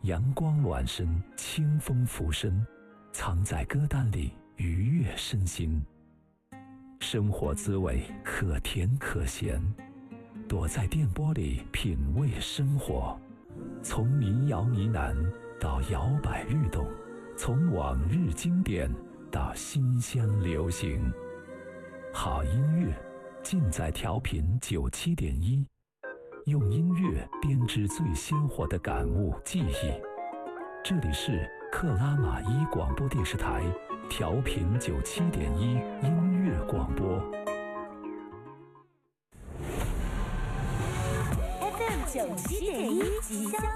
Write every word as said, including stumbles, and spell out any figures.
阳光暖身，清风拂身，藏在歌单里愉悦身心。生活滋味可甜可咸，躲在电波里品味生活。从民谣呢喃到摇摆律动，从往日经典到新乡流行，好音乐尽在调频九七点一，用音乐编织最鲜活的感悟记忆。这里是克拉玛依广播电视台调频九七点一音乐广播 F M 九七点一即将